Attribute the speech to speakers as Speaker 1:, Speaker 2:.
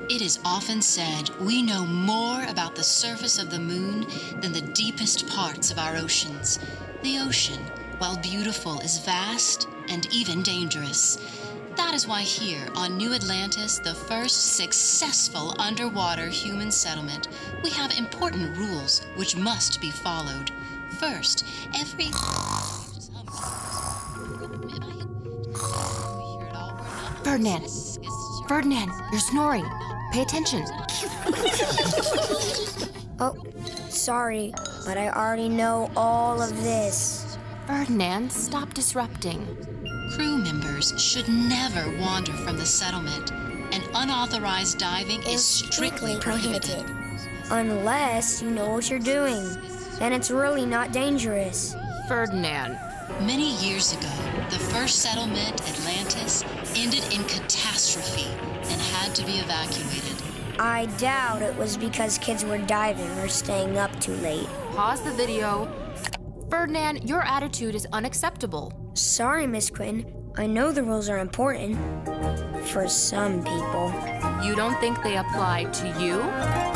Speaker 1: It is often said we know more about the surface of the moon than the deepest parts of our oceans. The ocean, while beautiful, is vast and even dangerous. That is why here on New Atlantis, the first successful underwater human settlement, we have important rules which must be followed. First, every...
Speaker 2: Ferdinand! Ferdinand, you're snoring. Pay attention.
Speaker 3: Oh, sorry, but I already know all of this.
Speaker 2: Ferdinand, stop disrupting.
Speaker 1: Crew members should never wander from the settlement, and unauthorized diving is strictly prohibited.
Speaker 3: Unless you know what you're doing. Then it's really not dangerous.
Speaker 2: Ferdinand.
Speaker 1: Many years ago, the first settlement, Atlantis, ended in catastrophe and had to be evacuated.
Speaker 3: I doubt it was because kids were diving or staying up too late.
Speaker 2: Pause the video. Ferdinand, your attitude is unacceptable.
Speaker 3: Sorry, Miss Quinn. I know the rules are important. For some people.
Speaker 2: You don't think they apply to you?